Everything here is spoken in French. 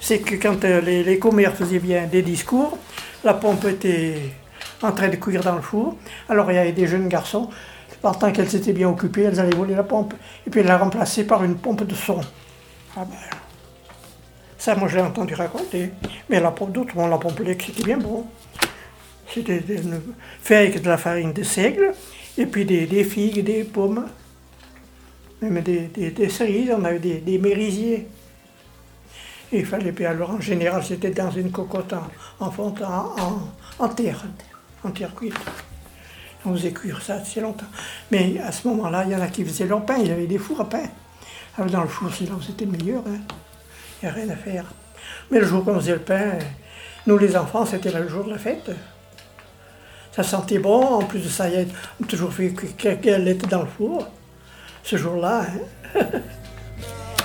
c'est que quand les commères faisaient bien des discours, la pompe était en train de cuire dans le four. Alors il y avait des jeunes garçons, pendant qu'elles étaient bien occupées, elles allaient voler la pompe. Et puis elles la remplaçaient par une pompe de son. Ah ben, ça, moi, je l'ai entendu raconter. Mais la pompe d'autres, la pompe lait, c'était bien bon. C'était fait avec de la farine de seigle, et puis des figues, des pommes, même des cerises, on avait des merisiers. Et il fallait, puis alors en général, c'était dans une cocotte en terre cuite. On faisait cuire ça assez longtemps. Mais à ce moment-là, il y en a qui faisaient leur pain, il y avait des fours à pain. Alors dans le four, c'est là où c'était meilleur, hein. Il n'y a rien à faire. Mais le jour qu'on faisait le pain, nous les enfants, c'était le jour de la fête. Ça sentait bon, en plus de ça, on a toujours fait qu'elle était dans le four, ce jour-là. Hein.